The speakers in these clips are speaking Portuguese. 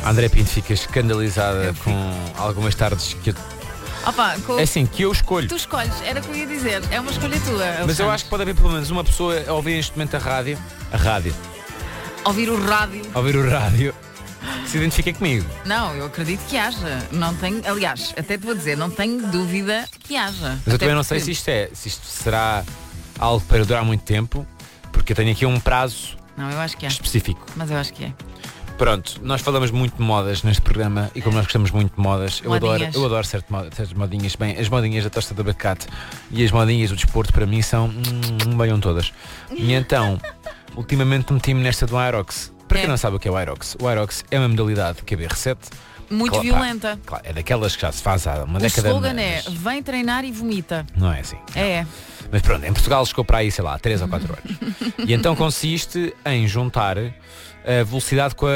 A André Pinto fica escandalizada com algumas tardes que eu... É assim, que eu escolho. Tu escolhes, era o que eu ia dizer. É uma escolha tua. Mas eu acho que pode haver pelo menos uma pessoa a ouvir neste momento a rádio. Ouvir o rádio. Que se identifica comigo. Não, eu acredito que haja. Não tenho, aliás, até te vou dizer, não tenho dúvida que haja. Mas eu também não sei se isto será algo para durar muito tempo, porque eu tenho aqui um prazo Não, eu acho que é. específico. Mas eu acho que é. Pronto, nós falamos muito de modas neste programa e como nós gostamos muito de modas, eu Modinhas. adoro certas modinhas. Bem, as modinhas da tosta de abacate e as modinhas do desporto para mim são bem todas. E então, ultimamente meti-me nesta do Aerox. Para quem não sabe o que é o Aerox, o Aerox é uma modalidade que a B-Reset Muito violenta. Claro, é daquelas que já se faz há uma O década. slogan é: vem treinar e vomita. Não é assim. É. Mas pronto, em Portugal chegou para aí, sei lá, 3 ou 4 horas. E então consiste em juntar a velocidade com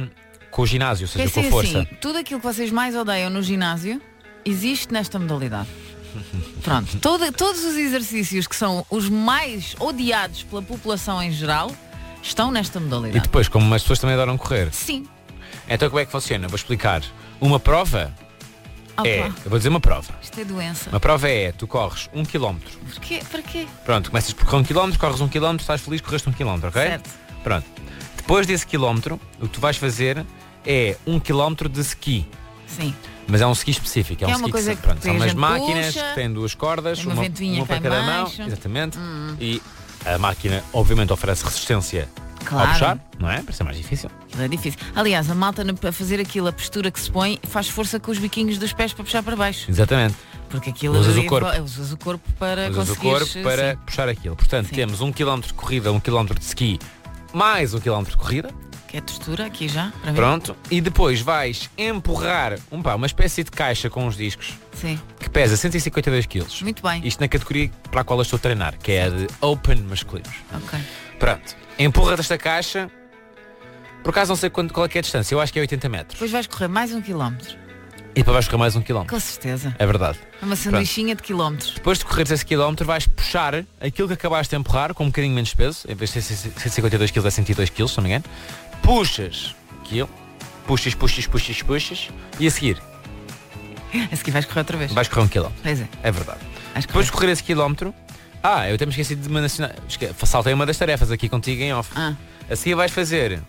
o ginásio, ou seja, com a força. Assim, tudo aquilo que vocês mais odeiam no ginásio existe nesta modalidade. Pronto, todos os exercícios que são os mais odiados pela população em geral estão nesta E modalidade. depois, como as pessoas também adoram correr. Sim. Então como é que funciona? Vou explicar. Uma prova Opa, eu vou dizer uma prova. isto é doença. Uma prova tu corres 1 km. Porquê? Para quê? Pronto, começas por correr 1 km, corres 1 km, estás feliz, correste 1 km, ok? Certo. Pronto. Depois desse quilómetro, o que tu vais fazer é 1 km de ski. Sim. Mas é um ski específico. É um uma ski coisa que que pronto, são a umas gente máquinas puxa, que têm 2 cordas, tem uma ventoinha uma cá para cada em mão. baixo. Exatamente. E a máquina, obviamente, oferece resistência Claro. ao puxar, não é? Para ser mais difícil. Aquilo é difícil. Aliás, a malta a fazer aquilo, a postura que se põe, faz força com os biquinhos dos pés para puxar para baixo. Exatamente. Porque aquilo Usas o corpo. Usas o corpo para Usas o conseguir. corpo para puxar aquilo. Portanto, Sim. temos 1 km de corrida, 1 km de ski, mais 1 km de corrida. Que é textura aqui já, para mim. Pronto. E depois vais empurrar uma espécie de caixa com uns discos Sim. que pesa 152 kg. Muito bem. Isto na categoria para a qual eu estou a treinar, que é a de Open masculinos. Ok. Pronto. Empurra desta caixa. Por acaso não sei qual é que é a distância, eu acho que é 80 metros. Depois vais correr mais 1 km. E depois vais correr mais 1 km. Com certeza. É verdade. É uma sanduichinha de quilómetros. Depois de correres esse quilómetro, vais puxar aquilo que acabaste de empurrar com um bocadinho menos peso. Em vez de ser 152 kg, é 102 kg, se não me engano. Puxas aquilo. Puxas. E a seguir, A seguir vais correr outra vez. vais correr 1 km. Pois é. É verdade. Vais Depois de correr. correr esse quilómetro... eu até me esqueci de mencionar... Saltei uma das tarefas aqui contigo em off. A seguir vais fazer,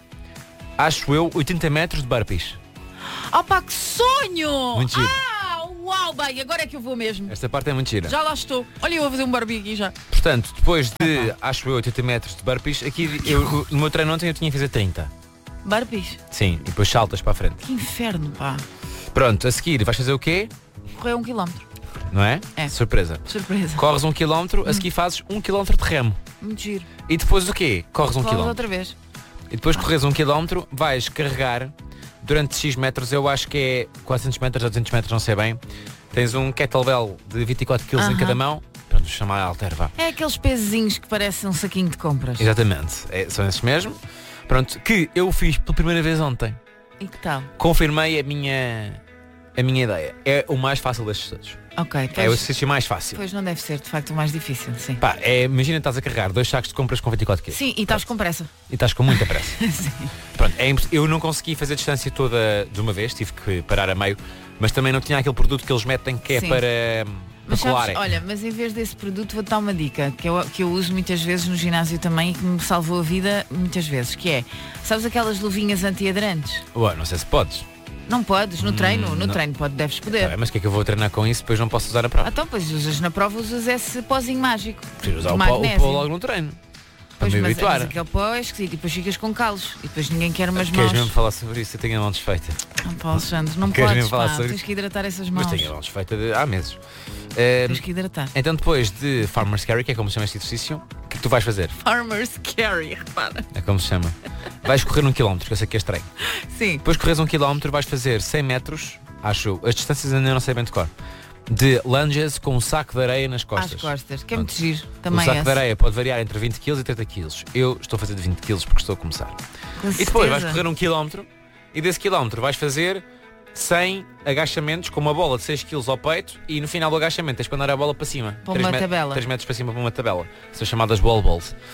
acho eu, 80 metros de burpees. Opa, que sonho! Muito giro. Uau, bem, agora é que eu vou mesmo. Esta parte é muito gira. Já lá estou. Olha, eu vou fazer um barbie aqui já. Portanto, depois de, acho eu, 80 metros de burpees, aqui no meu treino ontem eu tinha que fazer 30. Barbies? Sim, e depois saltas para a frente. Que inferno, pá. Pronto, a seguir vais fazer o quê? Correr 1 km. Não é? É. Surpresa. Surpresa. Corres 1 km, a seguir fazes 1 km de remo. Muito giro. E depois o quê? Corres 1 Corres km. outra vez. E depois corres 1 km, vais carregar durante X metros, eu acho que é 400 metros ou 200 metros, não sei bem. Tens um kettlebell de 24 kg em cada mão. Pronto, chamar alter, vá. É aqueles pezinhos que parecem um saquinho de compras. Exatamente, são esses mesmo. Pronto, que eu fiz pela primeira vez ontem. E que tal? Confirmei a minha ideia. É o mais fácil destes todos. Ok, É o pois, exercício mais fácil. pois não deve ser de facto o mais difícil, sim. Pá, imagina que estás a carregar 2 sacos de compras com 24 kg. Sim, e estás com pressa. E estás com muita pressa. Sim. Pronto, eu não consegui fazer a distância toda de uma vez, tive que parar a meio, mas também não tinha aquele produto que eles metem que é Sim. para Mas sabes, colarem. olha, mas em vez desse produto vou-te dar uma dica que eu uso muitas vezes no ginásio também e que me salvou a vida muitas vezes, que é, sabes aquelas luvinhas antiaderentes? Ué, não sei se podes. Não podes, no treino, não. treino deves poder. Tá bem, mas o que é que eu vou treinar com isso? Depois não posso usar a prova. Então, pois usas na prova, usas esse pozinho mágico. Prefiro usar de o magnésio. pó logo no treino. Para Pois, me mas habituar. aquele pó é esquisito e depois ficas com calos. E depois ninguém quer umas Queres mãos. mesmo falar sobre isso? Eu tenho a mão desfeita. Não, Paulo Alexandre, não Queres podes, mesmo falar pá, sobre tens isso? que hidratar essas Mas mãos. tenho a mão desfeita há meses. Tens que hidratar. Então depois de Farmer's Carry, que é como se chama este exercício, o que é que tu vais fazer? Farmer's Carry, repara. É como se chama. Vais correr 1 km, que eu sei que é estranho. Sim. Depois de correres 1 km, vais fazer 100 metros, acho, as distâncias ainda não sei bem de cor, de lunges com um saco de areia nas costas. Às costas, que é muito Pronto. giro. O Também saco é. de areia pode variar entre 20 kg e 30 kg. Eu estou a fazer de 20 kg porque estou a começar. E depois vais correr 1 km e desse quilómetro vais fazer 100 agachamentos com uma bola de 6 kg ao peito e no final do agachamento tens que mandar a bola para cima. Para uma tabela. 3 metros para cima para uma tabela. São chamadas wall balls.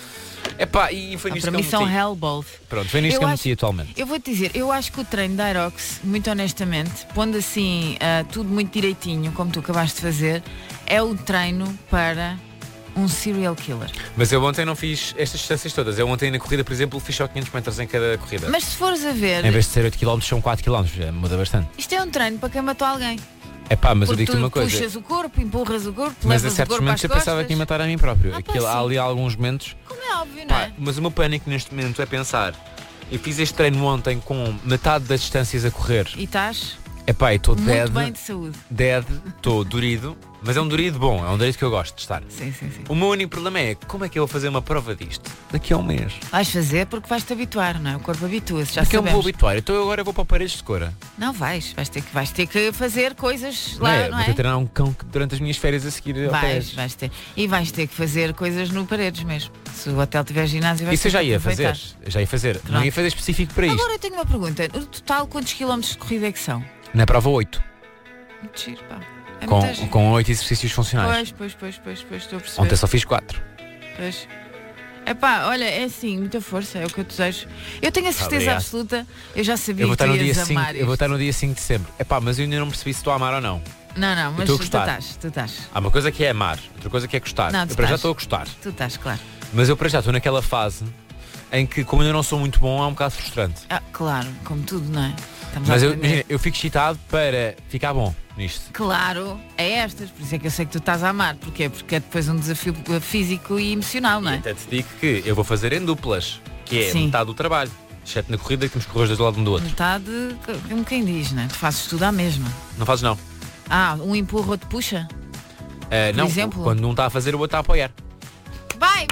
Epá, e foi nisto Para que eu mim são meti. Hellbold. Pronto, foi nisto Eu que eu acho- meti atualmente. Eu vou-te dizer, eu acho que o treino da Aerox, muito honestamente, pondo assim tudo muito direitinho, como tu acabaste de fazer, é o treino para um serial killer. Mas eu ontem não fiz estas distâncias todas. Eu ontem na corrida, por exemplo, fiz só 500 metros em cada corrida. Mas se fores a ver, Em vez de ser 8 km, são 4 km. Já muda bastante. isto é um treino para quem matou alguém. Epá, mas eu Porque digo-te tu uma coisa. puxas o corpo, empurras o corpo, Mas a levas o certos corpo às momentos eu pensava costas. que ia matar a mim próprio. pá, Aquilo, há sim. ali alguns momentos. Como é óbvio, não Pá, é? mas o meu pânico neste momento é pensar. Eu fiz este treino ontem com metade das distâncias a correr. E estás Epá, e estou muito dead, bem de saúde. estou dorido. Mas é um dorido bom, é um dorido que eu gosto de estar. Sim, sim, sim. O meu único problema é como é que eu vou fazer uma prova disto daqui a um mês. Vais fazer porque vais-te habituar, não é? O corpo habitua-se, já Porque eu me vou sabemos. habituar. Então eu agora vou para paredes de cora. Não vais ter que fazer coisas Não lá, é? não Vou ter é? que treinar um cão durante as minhas férias a seguir ao paredes. Vais ter. E vais ter que fazer coisas no paredes mesmo. Se o hotel tiver ginásio, vais Isso eu ter já que ia aproveitar. fazer. Eu já ia fazer. Não Pronto. ia fazer específico para isto. Agora eu tenho uma pergunta. No total, quantos quilómetros de corrida é que são? Na prova 8. Muito giro, pá. É muita giro. Com 8 exercícios funcionais. Pois, estou a perceber. Ontem só fiz 4. Pois. Epá, olha, é assim, muita força, é o que eu desejo. Eu tenho a certeza Obrigado. absoluta, eu já sabia Eu vou que estar tu no dia ias 5, amar eu vou isto. estar no dia 5 de dezembro. Epá, mas eu ainda não percebi se estou a amar ou não. Não, mas estou a tu gostar. estás. Há uma coisa que é amar, outra coisa que é gostar. Não, Eu tu para já estás. estou a gostar. Tu estás, claro. Mas eu para já estou naquela fase em que, como eu não sou muito bom, é um bocado frustrante. Ah, claro, como tudo, não é? Estamos Mas a eu, aprender. imagina, eu fico excitado para ficar bom nisto. Claro, é estas, por isso é que eu sei que tu estás a amar. Porquê? Porque é depois um desafio físico e emocional, não E é? até te digo que eu vou fazer em duplas, que é Sim. metade do trabalho. Exceto na corrida que temos que correr os dois do lado um do outro. Metade, como quem diz, não é? Tu fazes tudo à mesma. Não fazes não. Ah, um empurra, outro puxa? Não, exemplo? quando um está a fazer, o outro está a apoiar. Vai!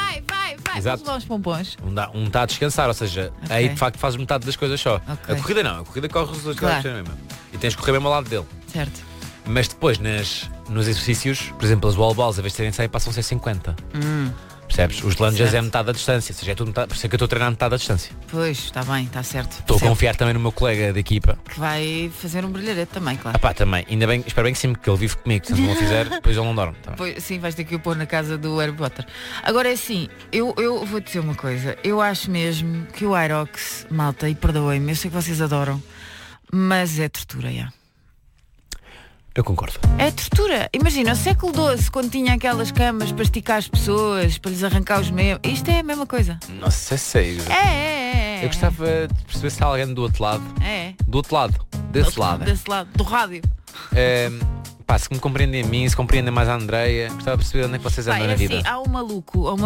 Exato. Vamos lá aos pompons. Um está a descansar, ou seja, Ok. aí de facto fazes metade das coisas só. Ok. A corrida não, a corrida corre os dois Claro. lados mesmo. E tens que correr mesmo ao lado dele. Certo. Mas depois, nos exercícios, por exemplo, as wall balls, a vez de serem 100, passam a ser 50. Percebes? Os lunges Certo. é metade da distância, ou seja, é tudo metade, por isso é que eu estou a treinar metade da distância. Pois, está bem, está certo. Estou a Percebo. confiar também no meu colega de equipa. Que vai fazer um brilharete também, claro. Ah pá, também, ainda bem, espero bem que sim, porque ele vive comigo, se não o fizer, depois ele não dorme. Tá bem. Pois, sim, vais ter que o pôr na casa do Harry Potter. Agora é assim, eu vou dizer uma coisa. Eu acho mesmo que o Aerox, malta, e perdoem-me, eu sei que vocês adoram, mas é tortura, já. Eu concordo. É tortura. Imagina, o século XII, quando tinha aquelas camas para esticar as pessoas, para lhes arrancar os membros, isto é a mesma coisa. Nossa, é sério. É. Eu gostava de perceber se há alguém do outro lado. É. Do outro lado. Desse lado. Desse lado, do rádio. Pá, se me compreendem a mim, se compreendem mais a Andreia, gostava de perceber onde é que vocês Pá, andam é na vida. assim, há um maluco,